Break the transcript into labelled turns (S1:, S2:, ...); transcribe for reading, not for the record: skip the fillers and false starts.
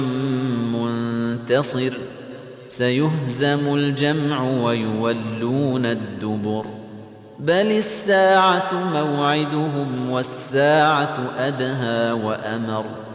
S1: منتصر سيهزم الجمع ويولون الدبر بل الساعة موعدهم والساعة أدهى وأمر